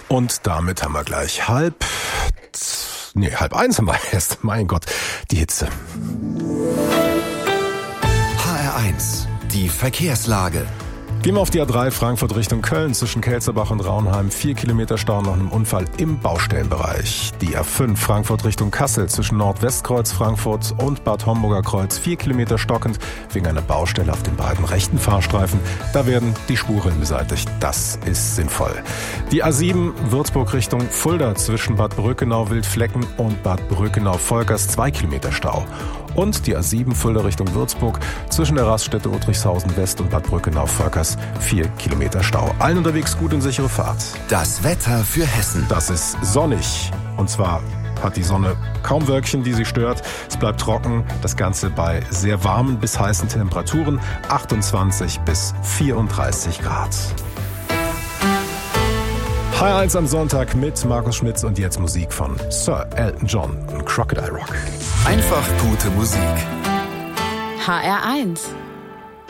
Und damit haben wir gleich halb eins haben wir erst. Mein Gott, die Hitze. HR1, die Verkehrslage. Gehen wir auf die A3 Frankfurt Richtung Köln zwischen Kelzerbach und Raunheim. 4 Kilometer Stau nach einem Unfall im Baustellenbereich. Die A5 Frankfurt Richtung Kassel zwischen Nordwestkreuz Frankfurt und Bad Homburger Kreuz. 4 Kilometer stockend wegen einer Baustelle auf den beiden rechten Fahrstreifen. Da werden die Spuren beseitigt. Das ist sinnvoll. Die A7 Würzburg Richtung Fulda zwischen Bad Bröckenau-Wildflecken und Bad Bröckenau-Volkers. 2 Kilometer Stau. Und die A7 Fulda Richtung Würzburg zwischen der Raststätte Udrichshausen West und Bad Bröckenau-Volkers 4 Kilometer Stau. Allen unterwegs gute und sichere Fahrt. Das Wetter für Hessen. Das ist sonnig. Und zwar hat die Sonne kaum Wölkchen, die sie stört. Es bleibt trocken. Das Ganze bei sehr warmen bis heißen Temperaturen. 28 bis 34 Grad. HR1 am Sonntag mit Markus Schmitz und jetzt Musik von Sir Elton John und Crocodile Rock. Einfach gute Musik. HR1